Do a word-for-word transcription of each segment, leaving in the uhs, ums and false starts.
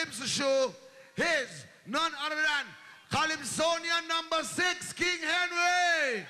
Calypso show is none other than Calypsonian number six, King Henry.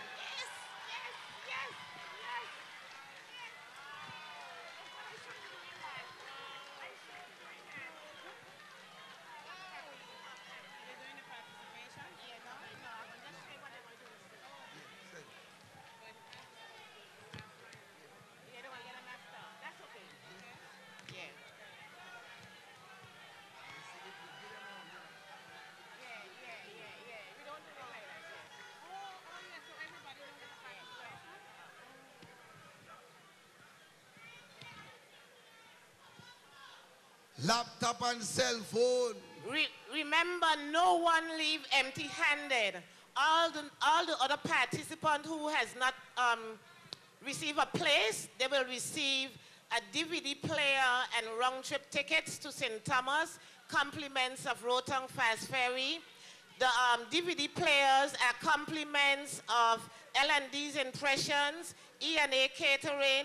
Laptop and cell phone. Re remember, no one leave empty-handed. All the, all the other participants who has not um, received a place, they will receive a D V D player and round-trip tickets to Saint Thomas, compliments of Rotong Fast Ferry. The um, D V D players are compliments of L and D's Impressions, E and A Catering,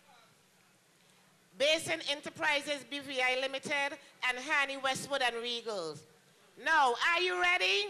Basin Enterprises B V I Limited, and Hanny Westwood and Regals. Now, are you ready?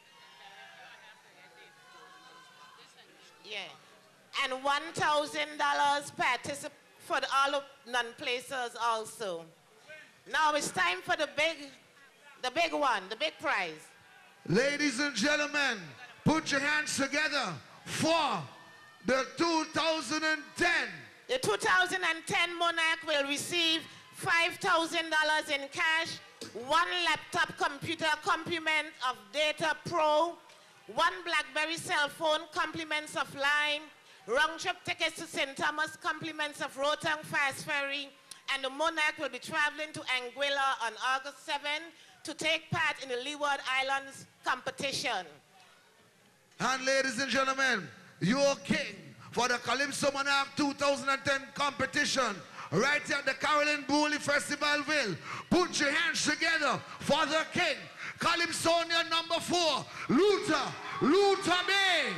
Yeah. And one thousand dollars particip for the, all of non-placers also. Now it's time for the big, the big one, the big prize. Ladies and gentlemen, put your hands together for the two thousand ten. The two thousand ten Monarch will receive five thousand dollars in cash, one laptop computer complement of Data Pro, one BlackBerry cell phone compliments of Lime, round-trip tickets to Saint Thomas compliments of Rotong Fast Ferry, and the Monarch will be traveling to Anguilla on August seventh to take part in the Leeward Islands competition. And ladies and gentlemen, your king for the Calypso Monarch two thousand ten competition right here at the Carolyn Booley Festivalville. Put your hands together for the king. Calypsonian number four, Luther, Luther Bay.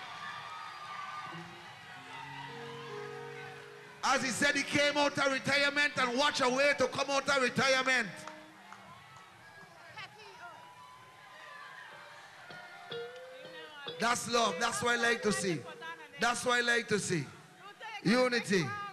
As he said, he came out of retirement and watch a way to come out of retirement. That's love. That's what I like to see. That's what I like to see. Unity.